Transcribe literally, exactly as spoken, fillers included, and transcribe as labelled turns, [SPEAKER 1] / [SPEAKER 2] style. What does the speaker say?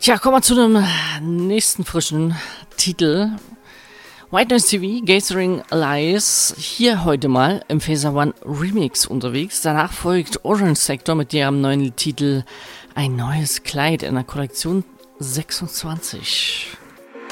[SPEAKER 1] Tja, kommen wir zu dem nächsten frischen Titel. White Noise T V, Gathering Allies, hier heute mal im Phaser One Remix unterwegs. Danach folgt Orange Sector mit ihrem neuen Titel Ein neues Kleid in der Kollektion sechsundzwanzig.